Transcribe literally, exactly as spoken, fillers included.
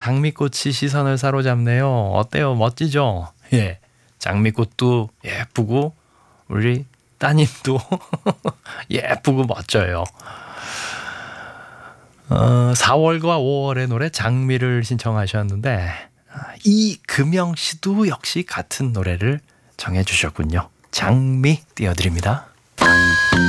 장미꽃이 시선을 사로잡네요. 어때요? 멋지죠? 예. 장미꽃도 예쁘고 우리 따님도 예쁘고 멋져요. 어, 사월과 오월의 노래 장미를 신청하셨는데 이금영 씨도 역시 같은 노래를 정해 주셨군요. 장미 띄워드립니다.